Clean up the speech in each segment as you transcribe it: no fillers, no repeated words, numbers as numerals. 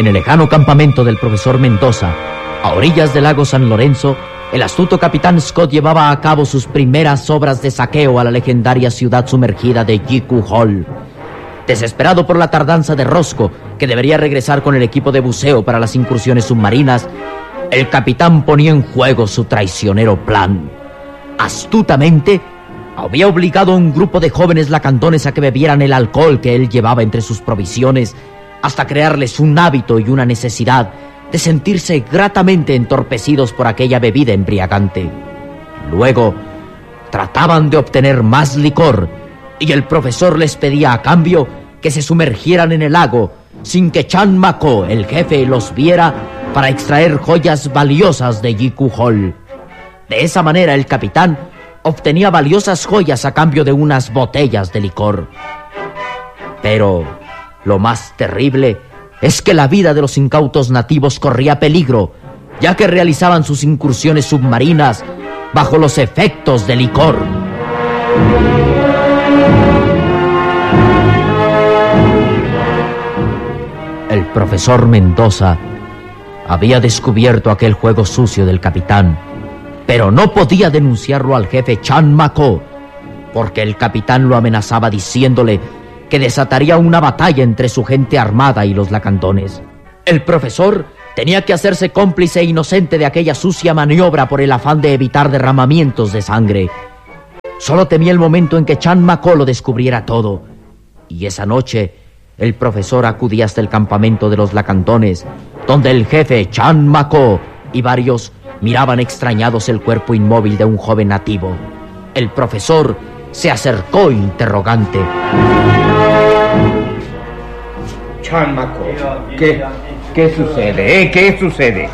En el lejano campamento del profesor Mendoza, a orillas del lago San Lorenzo, el astuto capitán Scott llevaba a cabo sus primeras obras de saqueo a la legendaria ciudad sumergida de Jiku Hall. Desesperado por la tardanza de Roscoe, que debería regresar con el equipo de buceo para las incursiones submarinas, el capitán ponía en juego su traicionero plan. Astutamente, había obligado a un grupo de jóvenes lacandones a que bebieran el alcohol que él llevaba entre sus provisiones, hasta crearles un hábito y una necesidad de sentirse gratamente entorpecidos por aquella bebida embriagante. Luego, trataban de obtener más licor, y el profesor les pedía a cambio que se sumergieran en el lago sin que Chan Mako, el jefe, los viera, para extraer joyas valiosas de Jiku Hall. De esa manera el capitán obtenía valiosas joyas a cambio de unas botellas de licor. Pero lo más terrible es que la vida de los incautos nativos corría peligro, ya que realizaban sus incursiones submarinas bajo los efectos del licor. El profesor Mendoza había descubierto aquel juego sucio del capitán, pero no podía denunciarlo al jefe Chan Mako, porque el capitán lo amenazaba diciéndole que desataría una batalla entre su gente armada y los lacandones. El profesor tenía que hacerse cómplice e inocente de aquella sucia maniobra por el afán de evitar derramamientos de sangre. Solo temía el momento en que Chan Mako lo descubriera todo, y esa noche el profesor acudía hasta el campamento de los lacandones, donde el jefe Chan Mako y varios miraban extrañados el cuerpo inmóvil de un joven nativo. El profesor se acercó interrogante. Chan Mako, ¿qué sucede? ¿Qué sucede?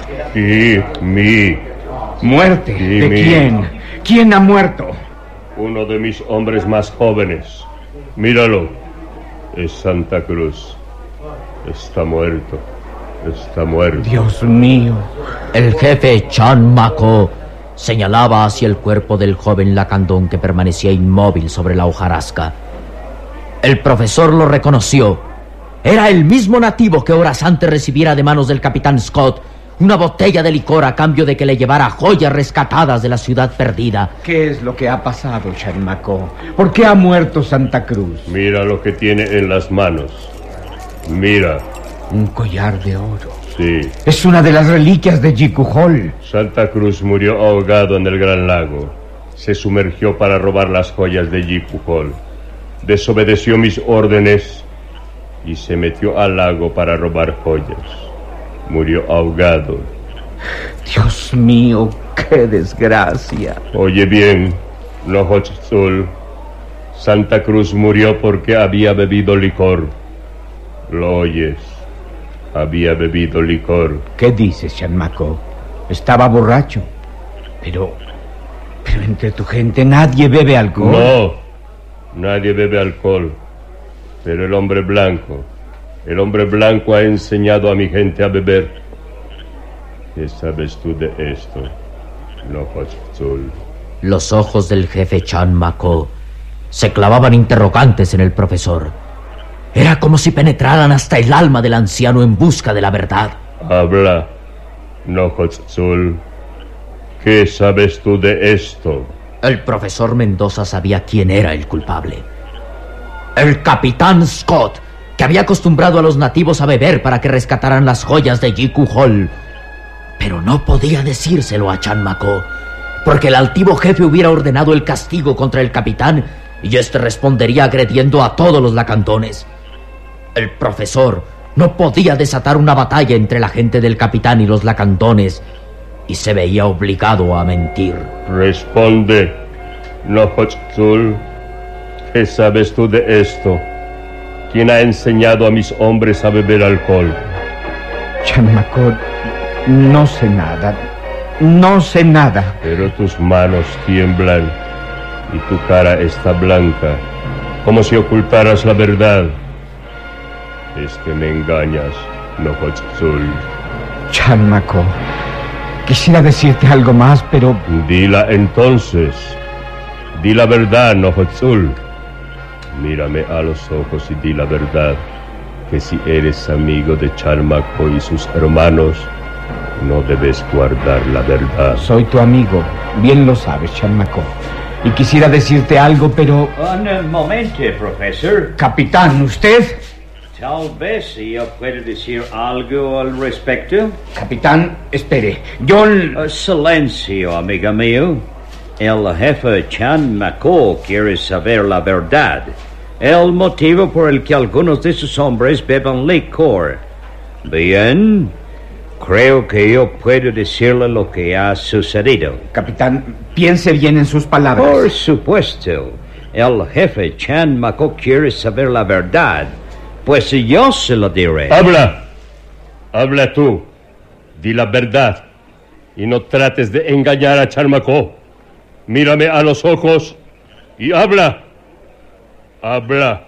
¿Muerte? ¿De quién? ¿Quién ha muerto? Uno de mis hombres más jóvenes. Míralo. Es Santa Cruz. Está muerto. Está muerto. Dios mío. El jefe Chan Mako señalaba hacia el cuerpo del joven lacandón que permanecía inmóvil sobre la hojarasca. El profesor lo reconoció. Era el mismo nativo que horas antes recibiera de manos del capitán Scott una botella de licor a cambio de que le llevara joyas rescatadas de la ciudad perdida. ¿Qué es lo que ha pasado, Chan Mako? ¿Por qué ha muerto Santa Cruz? Mira lo que tiene en las manos. Mira. Un collar de oro. Sí. Es una de las reliquias de Jiku Hall. Santa Cruz murió ahogado en el Gran Lago. Se sumergió para robar las joyas de Jiku Hall. Desobedeció mis órdenes y se metió al lago para robar joyas. Murió ahogado. Dios mío, qué desgracia. Oye bien, Nohotzul. Santa Cruz murió porque había bebido licor. ¿Lo oyes? Había bebido licor. ¿Qué dices, Chan Mako? Estaba borracho. Pero entre tu gente nadie bebe alcohol. No, nadie bebe alcohol. Pero el hombre blanco ha enseñado a mi gente a beber. ¿Qué sabes tú de esto, Nohotzul? Los ojos del jefe Chan Mako se clavaban interrogantes en el profesor. Era como si penetraran hasta el alma del anciano en busca de la verdad. Habla, Nohotzul. ¿Qué sabes tú de esto? El profesor Mendoza sabía quién era el culpable. El capitán Scott, que había acostumbrado a los nativos a beber para que rescataran las joyas de Jiku Hall. Pero no podía decírselo a Chan Mako, porque el altivo jefe hubiera ordenado el castigo contra el capitán y este respondería agrediendo a todos los lacandones. El profesor no podía desatar una batalla entre la gente del capitán y los lacandones y se veía obligado a mentir. Responde, Nohotzul. ¿Qué sabes tú de esto? ¿Quién ha enseñado a mis hombres a beber alcohol? Chan Mako, no sé nada. No sé nada. Pero tus manos tiemblan y tu cara está blanca, como si ocultaras la verdad. Es que me engañas, Nohotzul. Chan Mako, quisiera decirte algo más, pero... Dila entonces. Di la verdad, Nohotzul. Mírame a los ojos y di la verdad. que si eres amigo de Charmaco y sus hermanos, no debes guardar la verdad. Soy tu amigo, bien lo sabes, Charmaco. Y quisiera decirte algo, pero... Un momento, profesor. Capitán, ¿usted? Tal vez yo pueda decir algo al respecto. Capitán, espere. Yo... Silencio, amigo mío. El jefe Charmaco quiere saber la verdad. El motivo por el que algunos de sus hombres beben licor. Bien, creo que yo puedo decirle lo que ha sucedido. Capitán, piense bien en sus palabras. Por supuesto. El jefe Charmaco quiere saber la verdad. Pues yo se lo diré. Habla tú. Di la verdad. Y no trates de engañar a Charmaco. Mírame a los ojos y habla. Habla.